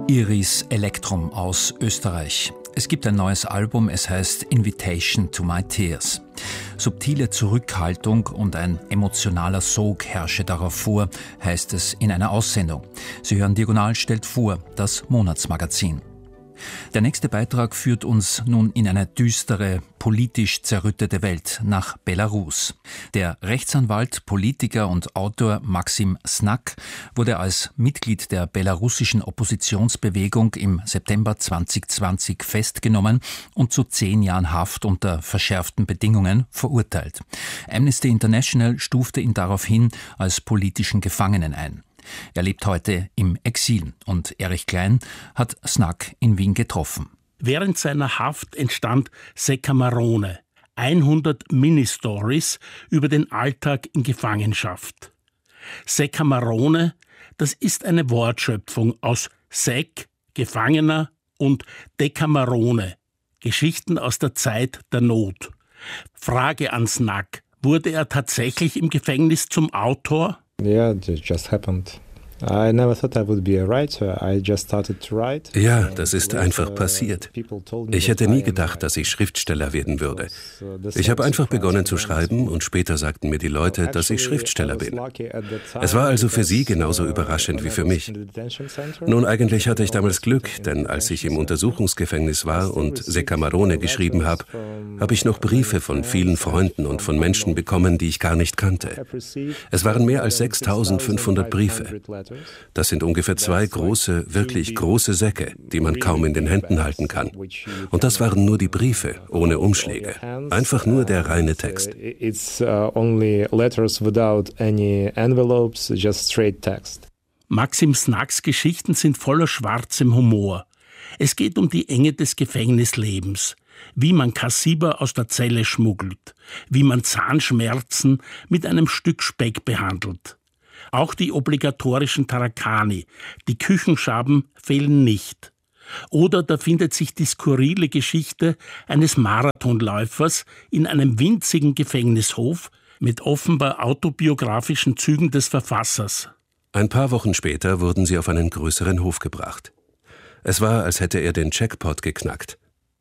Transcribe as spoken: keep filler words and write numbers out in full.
Iris Elektrum aus Österreich. Es gibt ein neues Album, es heißt Invitation to My Tears. Subtile Zurückhaltung und ein emotionaler Sog herrsche darauf vor, heißt es in einer Aussendung. Sie hören Diagonal stellt vor, das Monatsmagazin. Der nächste Beitrag führt uns nun in eine düstere, politisch zerrüttete Welt, nach Belarus. Der Rechtsanwalt, Politiker und Autor Maxim Snak wurde als Mitglied der belarussischen Oppositionsbewegung im September zwanzig zwanzig festgenommen und zu zehn Jahren Haft unter verschärften Bedingungen verurteilt. Amnesty International stufte ihn daraufhin als politischen Gefangenen ein. Er lebt heute im Exil und Erich Klein hat Snak in Wien getroffen. Während seiner Haft entstand Sekamarone, hundert Mini-Stories über den Alltag in Gefangenschaft. Sekamarone, das ist eine Wortschöpfung aus Sek, Gefangener, und Dekamarone, Geschichten aus der Zeit der Not. Frage an Snak: Wurde er tatsächlich im Gefängnis zum Autor? Yeah, it just happened. I never thought I would be a writer. I just started to write. Ja, das ist einfach passiert. Ich hätte nie gedacht, dass ich Schriftsteller werden würde. Ich habe einfach begonnen zu schreiben und später sagten mir die Leute, dass ich Schriftsteller bin. Es war also für sie genauso überraschend wie für mich. Nun, eigentlich hatte ich damals Glück, denn als ich im Untersuchungsgefängnis war und Sekamarone geschrieben habe, habe ich noch Briefe von vielen Freunden und von Menschen bekommen, die ich gar nicht kannte. Es waren mehr als sechstausendfünfhundert Briefe. Das sind ungefähr zwei große, wirklich große Säcke, die man kaum in den Händen halten kann. Und das waren nur die Briefe, ohne Umschläge. Einfach nur der reine Text. Maxim Snaks Geschichten sind voller schwarzem Humor. Es geht um die Enge des Gefängnislebens, wie man Kassiber aus der Zelle schmuggelt, wie man Zahnschmerzen mit einem Stück Speck behandelt. Auch die obligatorischen Tarakani, die Küchenschaben, fehlen nicht. Oder da findet sich die skurrile Geschichte eines Marathonläufers in einem winzigen Gefängnishof mit offenbar autobiografischen Zügen des Verfassers. Ein paar Wochen später wurden sie auf einen größeren Hof gebracht. Es war, als hätte er den Jackpot geknackt.